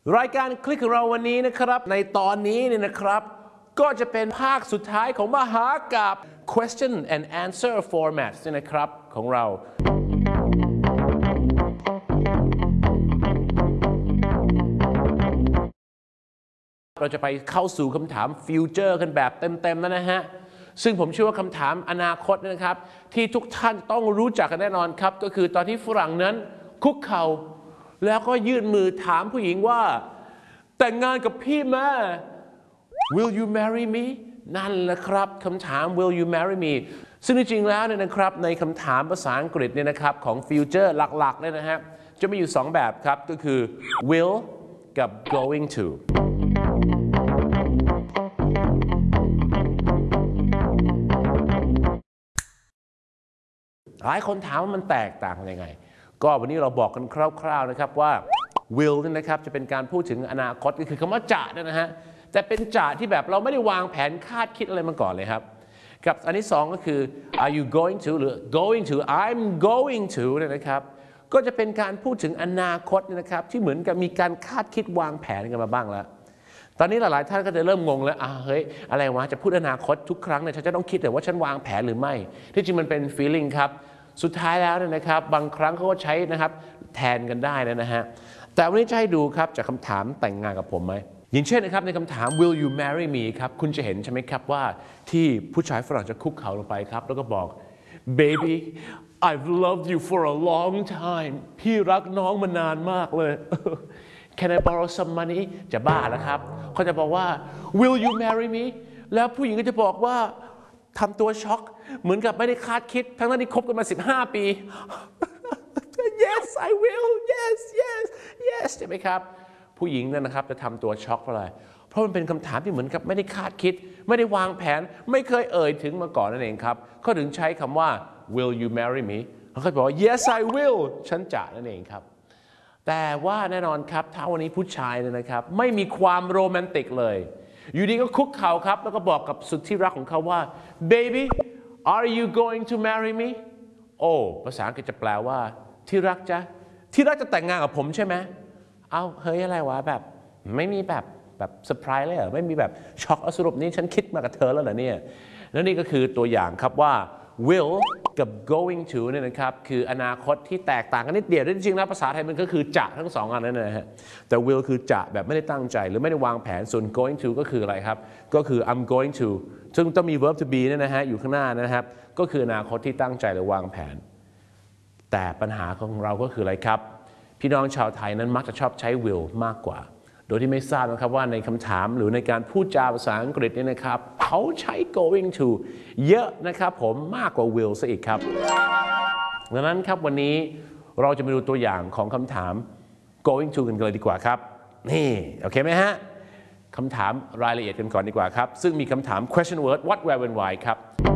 รายการคลิกของเราวันนี้นะครับในตอนนี้เนี่ยนะครับก็จะเป็นภาคสุดท้ายของมหากาพย์ question and answer format เนี่ยนะครับของเราจะไปเข้าสู่คำถามฟิวเจอร์กันแบบเต็มๆแล้วนะฮะซึ่งผมเชื่อว่าคำถามอนาคตนะครับที่ทุกท่านต้องรู้จักกันแน่นอนครับก็คือตอนที่ฝรั่งนั้นคุกเข่าแล้วก็ยื่นมือถามผู้หญิงว่าแต่งงานกับพี่ไหม Will you marry me นั่นแหละครับคำถาม Will you marry me ซึ่งจริงๆแล้วเนี่ยนะครับในคำถามภาษาอังกฤษเนี่ยนะครับของฟิวเจอร์หลักๆเลยนะฮะจะมีอยู่2แบบครับก็คือ will กับ going toหลายคนถามว่ามันแตกต่างยังไงก็วันนี้เราบอกกันคร่าวๆนะครับว่า will นี่นะครับจะเป็นการพูดถึงอนาคตก็คือคำว่าจะนะฮะแต่เป็นจะที่แบบเราไม่ได้วางแผนคาดคิดอะไรมาก่อนเลยครับกับอันที่2ก็คือ are you going to หรือ going to I'm going to เนี่ยนะครับก็จะเป็นการพูดถึงอนาคตนะครับที่เหมือนกับมีการคาดคิดวางแผนกันมาบ้างแล้วตอนนี้หลายๆท่านก็จะเริ่มงงแล้วเฮ้ยอะไรวะจะพูดอนาคตทุกครั้งเนี่ยฉันจะต้องคิดแต่ว่าฉันวางแผนหรือไม่ที่จริงมันเป็น feeling ครับสุดท้ายแล้วเนี่ยนะครับบางครั้งเขาก็ใช้นะครับแทนกันได้นะฮะแต่วันนี้จะให้ดูครับจากคำถามแต่งงานกับผมไหมอย่างเช่นนะครับในคำถาม will you marry me ครับคุณจะเห็นใช่ไหมครับว่าที่ผู้ชายฝรั่งจะคุกเข่าลงไปครับแล้วก็บอก baby I've loved you for a long time พี่รักน้องมานานมากเลย Can I borrow some money จะบ้าแล้วครับเขาจะบอกว่า will you marry me แล้วผู้หญิงก็จะบอกว่าทำตัวช็อกเหมือนกับไม่ได้คาดคิดทั้งที่คบกันมา15 ปี yes I will yes yes yes ใช่ไหมครับผู้หญิงนั่นนะครับจะทำตัวช็อกเพราะอะไรเพราะมันเป็นคำถามที่เหมือนกับไม่ได้คาดคิดไม่ได้วางแผนไม่เคยเอ่ยถึงมาก่อนนั่นเองครับเขาถึงใช้คำว่า will you marry me เขาก็บอกว่า yes I will ฉันจะนั่นเองครับแต่ว่าแน่นอนครับถ้าวันนี้ผู้ชายเนี่ยนะครับไม่มีความโรแมนติกเลยอยู่ดีก็คุกเข่าครับแล้วก็บอกกับสุดที่รักของเขาว่า baby are you going to marry me โอ้ภาษาอังกฤษจะแปลว่าที่รักจะแต่งงานกับผมใช่ไหมเอาเฮ้ยอะไรวะแบบไม่มีแบบเซอร์ไพรส์เลยเหรอไม่มีแบบช็อกสรุปนี้ฉันคิดมากับเธอแล้วเหรอเนี่ยแล้วนี่ก็คือตัวอย่างครับว่า will กับ going to เนี่ยนะครับคืออนาคตที่แตกต่างกันนิดเดียวจริงๆแล้วภาษาไทยมันก็คือจะทั้งสองอันนั่นนะฮะแต่ will คือจะแบบไม่ได้ตั้งใจหรือไม่ได้วางแผนส่วน going to ก็คืออะไรครับก็คือ I'm going to ซึ่งต้องมี verb to be เนี่ยนะฮะอยู่ข้างหน้านะครับก็คืออนาคตที่ตั้งใจหรือวางแผนแต่ปัญหาของเราก็คืออะไรครับพี่น้องชาวไทยนั้นมักจะชอบใช้ will มากกว่าโดยที่ไม่ทราบนะครับว่าในคำถามหรือในการพูดจาภาษาอังกฤษเนี่ยนะครับเขาใช้ going to เยอะนะครับผมมากกว่า will ซะอีกครับดังนั้นครับวันนี้เราจะมาดูตัวอย่างของคำถาม going to กันเลยดีกว่าครับนี่โอเคไหมฮะคำถามรายละเอียดกันก่อนดีกว่าครับซึ่งมีคำถาม question word what where when why ครับ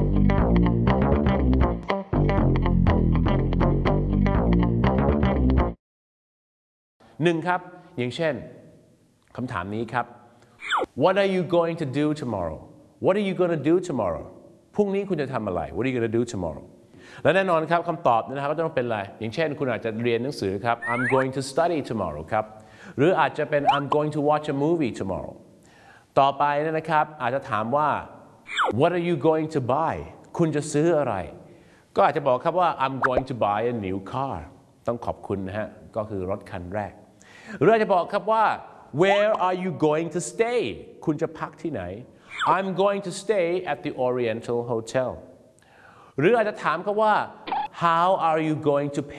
1ครับอย่างเช่นคำถามนี้ครับ What are you going to do tomorrow What are you going to do tomorrow พรุ่งนี้คุณจะทำอะไร What are you going to do tomorrow และแน่นอนครับคำตอบนะครับก็ต้องเป็นอะไรอย่างเช่นคุณอาจจะเรียนหนังสือครับ I'm going to study tomorrow ครับหรืออาจจะเป็น I'm going to watch a movie tomorrow ต่อไปนะครับอาจจะถามว่า What are you going to buy คุณจะซื้ออะไรก็อาจจะบอกครับว่า I'm going to buy a new car ต้องขอบคุณนะฮะก็คือรถคันแรกหรืออาจจะบอกครับว่า Where are you going to stay คุณจะพักที่ไหน I'm going to stay at the Oriental Hotel หรืออาจจะถามครับว่า How are you going to pay